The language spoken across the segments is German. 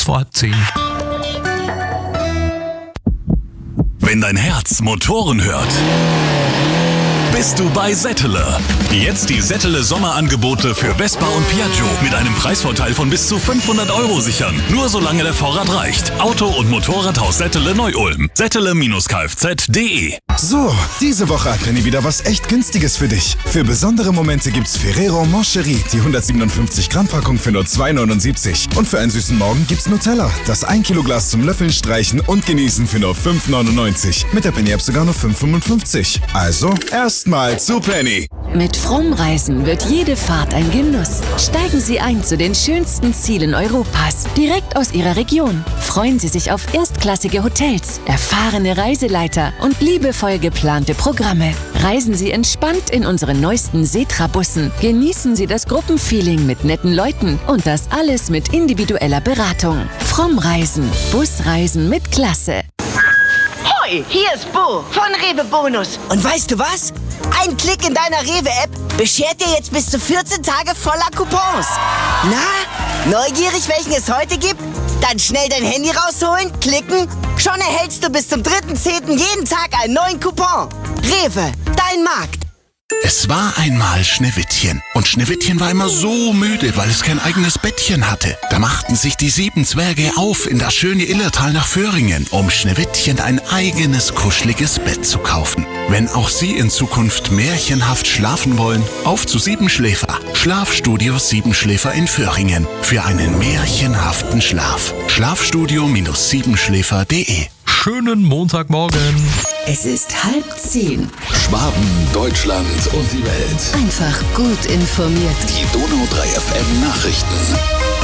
10:15. Wenn dein Herz Motoren hört, bist du bei Settele. Jetzt die Settele Sommerangebote für Vespa und Piaggio mit einem Preisvorteil von bis zu 500 € sichern. Nur solange der Vorrat reicht. Auto- und Motorradhaus Settele Neu-Ulm. Settele-kfz.de. So, diese Woche hat Penny wieder was echt Günstiges für dich. Für besondere Momente gibt's Ferrero Moncherie, die 157 Gramm Packung für nur 2,79. Und für einen süßen Morgen gibt's Nutella, das 1 Kilo Glas zum Löffeln, Streichen und Genießen für nur 5,99. Mit der Penny App sogar nur 5,55. Also erstmal zu Penny. Mit Frommreisen wird jede Fahrt ein Genuss. Steigen Sie ein zu den schönsten Zielen Europas, direkt aus Ihrer Region. Freuen Sie sich auf erstklassige Hotels, erfahrene Reiseleiter und liebevoll geplante Programme. Reisen Sie entspannt in unseren neuesten Setra-Bussen. Genießen Sie das Gruppenfeeling mit netten Leuten und das alles mit individueller Beratung. Frommreisen, Busreisen mit Klasse. Hoi, hier ist Bo von Rewe Bonus. Und weißt du was? Ein Klick in deiner Rewe-App beschert dir jetzt bis zu 14 Tage voller Coupons. Na, neugierig, welchen es heute gibt? Dann schnell dein Handy rausholen, klicken. Schon erhältst du bis zum 3.10. jeden Tag einen neuen Coupon. Rewe, dein Markt. Es war einmal Schneewittchen. Und Schneewittchen war immer so müde, weil es kein eigenes Bettchen hatte. Da machten sich die 7 Zwerge auf in das schöne Illertal nach Föhringen, um Schneewittchen ein eigenes, kuscheliges Bett zu kaufen. Wenn auch Sie in Zukunft märchenhaft schlafen wollen, auf zu Siebenschläfer. Schlafstudio Siebenschläfer in Föhringen. Für einen märchenhaften Schlaf. Schlafstudio-siebenschläfer.de. Schönen Montagmorgen. Es ist 9:30. Schwaben, Deutschland und die Welt. Einfach gut informiert. Die Donau 3 FM Nachrichten.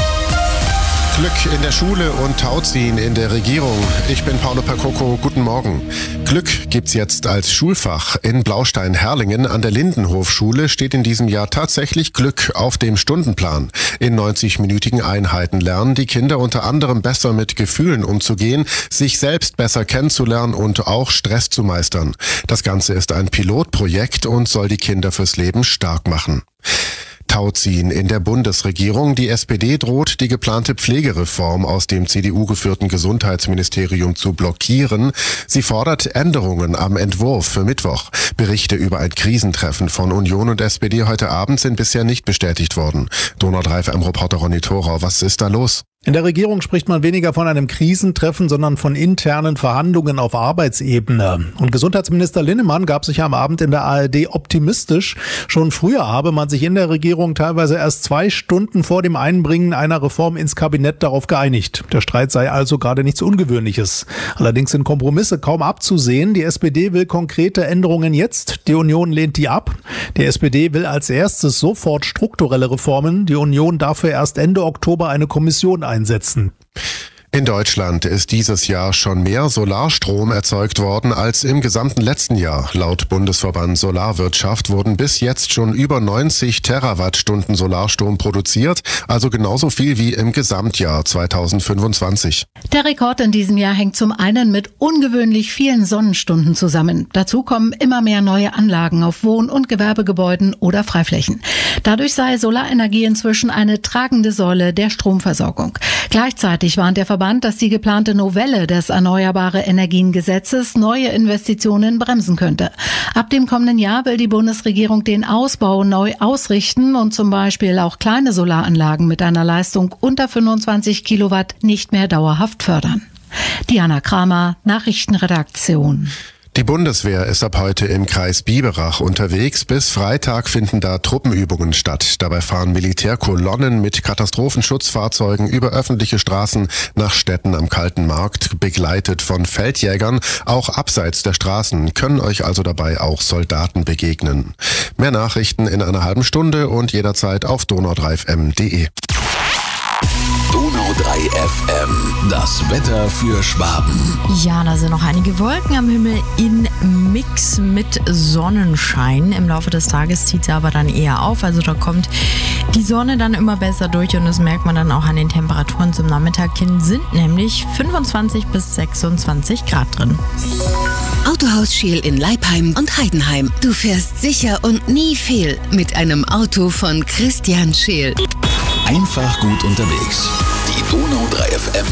Glück in der Schule und Tauziehen in der Regierung. Ich bin Paolo Percoco, guten Morgen. Glück gibt's jetzt als Schulfach. In Blaustein-Herrlingen an der Lindenhofschule steht in diesem Jahr tatsächlich Glück auf dem Stundenplan. In 90-minütigen Einheiten lernen die Kinder unter anderem besser mit Gefühlen umzugehen, sich selbst besser kennenzulernen und auch Stress zu meistern. Das Ganze ist ein Pilotprojekt und soll die Kinder fürs Leben stark machen. Tauziehen in der Bundesregierung. Die SPD droht, die geplante Pflegereform aus dem CDU-geführten Gesundheitsministerium zu blockieren. Sie fordert Änderungen am Entwurf für Mittwoch. Berichte über ein Krisentreffen von Union und SPD heute Abend sind bisher nicht bestätigt worden. Donau 3 FM-Reporter Ronny Thorau, was ist da los? In der Regierung spricht man weniger von einem Krisentreffen, sondern von internen Verhandlungen auf Arbeitsebene. Und Gesundheitsminister Linnemann gab sich am Abend in der ARD optimistisch. Schon früher habe man sich in der Regierung teilweise erst 2 Stunden vor dem Einbringen einer Reform ins Kabinett darauf geeinigt. Der Streit sei also gerade nichts Ungewöhnliches. Allerdings sind Kompromisse kaum abzusehen. Die SPD will konkrete Änderungen jetzt. Die Union lehnt die ab. Die SPD will als erstes sofort strukturelle Reformen. Die Union dafür erst Ende Oktober eine Kommission einsetzen. In Deutschland ist dieses Jahr schon mehr Solarstrom erzeugt worden als im gesamten letzten Jahr. Laut Bundesverband Solarwirtschaft wurden bis jetzt schon über 90 Terawattstunden Solarstrom produziert, also genauso viel wie im Gesamtjahr 2025. Der Rekord in diesem Jahr hängt zum einen mit ungewöhnlich vielen Sonnenstunden zusammen. Dazu kommen immer mehr neue Anlagen auf Wohn- und Gewerbegebäuden oder Freiflächen. Dadurch sei Solarenergie inzwischen eine tragende Säule der Stromversorgung. Gleichzeitig warnt der Verband, dass die geplante Novelle des Erneuerbare-Energien-Gesetzes neue Investitionen bremsen könnte. Ab dem kommenden Jahr will die Bundesregierung den Ausbau neu ausrichten und zum Beispiel auch kleine Solaranlagen mit einer Leistung unter 25 Kilowatt nicht mehr dauerhaft fördern. Diana Kramer, Nachrichtenredaktion. Die Bundeswehr ist ab heute im Kreis Biberach unterwegs. Bis Freitag finden da Truppenübungen statt. Dabei fahren Militärkolonnen mit Katastrophenschutzfahrzeugen über öffentliche Straßen nach Städten am Kalten Markt, begleitet von Feldjägern. Auch abseits der Straßen können euch also dabei auch Soldaten begegnen. Mehr Nachrichten in einer halben Stunde und jederzeit auf donau3fm.de. Donau 3 FM, das Wetter für Schwaben. Ja, da sind noch einige Wolken am Himmel in Mix mit Sonnenschein. Im Laufe des Tages zieht sie aber dann eher auf. Also da kommt die Sonne dann immer besser durch und das merkt man dann auch an den Temperaturen zum Nachmittag hin. Sind nämlich 25 bis 26 Grad drin. Autohaus Scheel in Leipheim und Heidenheim. Du fährst sicher und nie fehl mit einem Auto von Christian Scheel. Einfach gut unterwegs. Die Donau 3 FM